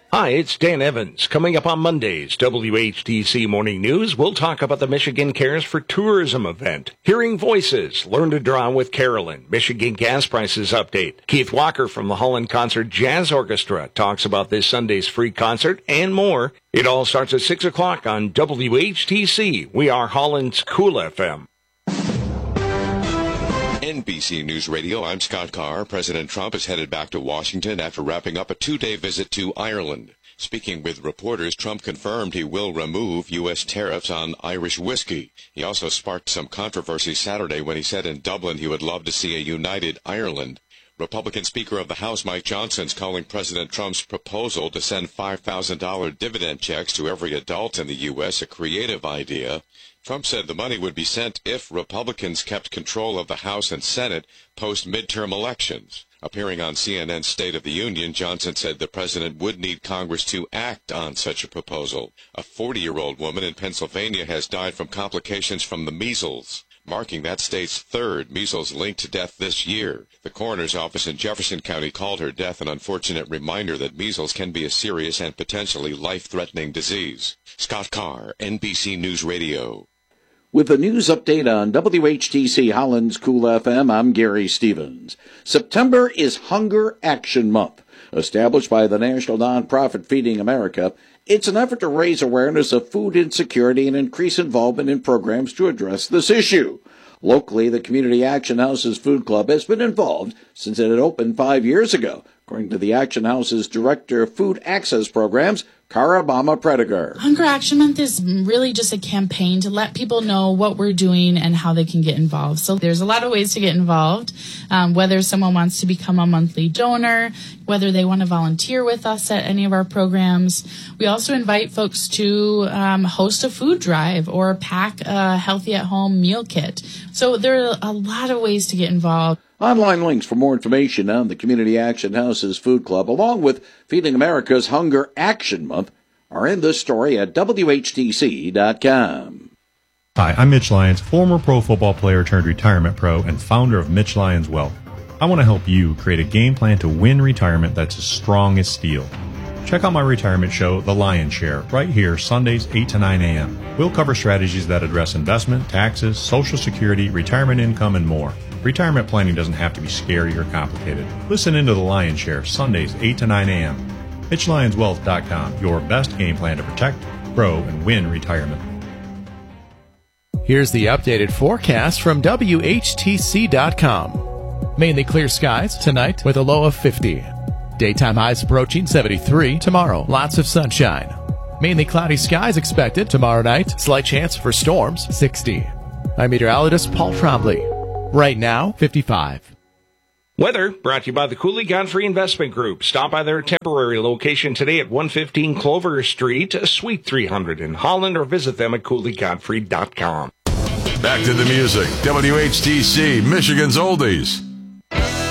Hi, it's Dan Evans. Coming up on Monday's WHTC Morning News, we'll talk about the Michigan Cares for Tourism event. Hearing Voices, Learn to Draw with Carolyn, Michigan gas prices update. Keith Walker from the Holland Concert Jazz Orchestra talks about this Sunday's free concert and more. It all starts at 6 o'clock on WHTC. We are Holland's Cool FM. NBC News Radio, I'm Scott Carr. President Trump is headed back to Washington after wrapping up a two-day visit to Ireland. Speaking with reporters, Trump confirmed he will remove U.S. tariffs on Irish whiskey. He also sparked some controversy Saturday when he said in Dublin he would love to see a united Ireland. Republican Speaker of the House Mike Johnson's calling President Trump's proposal to send $5,000 dividend checks to every adult in the U.S. a creative idea. Trump said the money would be sent if Republicans kept control of the House and Senate post-midterm elections. Appearing on CNN's State of the Union, Johnson said the president would need Congress to act on such a proposal. A 40-year-old woman in Pennsylvania has died from complications from the measles, marking that state's third measles-linked death this year. The coroner's office in Jefferson County called her death an unfortunate reminder that measles can be a serious and potentially life-threatening disease. Scott Carr, NBC News Radio. With the news update on WHTC Holland's Cool FM, I'm Gary Stevens. September is Hunger Action Month. Established by the national nonprofit Feeding America, it's an effort to raise awareness of food insecurity and increase involvement in programs to address this issue. Locally, the Community Action House's Food Club has been involved since it had opened 5 years ago, according to the Action House's Director of Food Access Programs, Cara Bama Prediger. Hunger Action Month is really just a campaign to let people know what we're doing and how they can get involved. So there's a lot of ways to get involved, whether someone wants to become a monthly donor, whether they want to volunteer with us at any of our programs. We also invite folks to host a food drive or pack a healthy at-home meal kit. So there are a lot of ways to get involved. Online links for more information on the Community Action House's Food Club, along with Feeding America's Hunger Action Month, are in this story at WHTC.com. Hi, I'm Mitch Lyons, former pro football player turned retirement pro and founder of Mitch Lyons Wealth. I want to help you create a game plan to win retirement that's as strong as steel. Check out my retirement show, The Lion's Share, right here, Sundays, 8 to 9 a.m. We'll cover strategies that address investment, taxes, Social Security, retirement income, and more. Retirement planning doesn't have to be scary or complicated. Listen into The Lion's Share, Sundays, 8 to 9 a.m. MitchLyonsWealth.com, your best game plan to protect, grow, and win retirement. Here's the updated forecast from WHTC.com. Mainly clear skies tonight with a low of 50. Daytime highs approaching 73. Tomorrow, lots of sunshine. Mainly cloudy skies expected tomorrow night. Slight chance for storms, 60. I'm meteorologist Paul Trombley. Right now, 55. Weather brought to you by the Cooley Godfrey Investment Group. Stop by their temporary location today at 115 Clover Street, Suite 300 in Holland, or visit them at CooleyGodfrey.com. Back to the music. WHTC, Michigan's Oldies.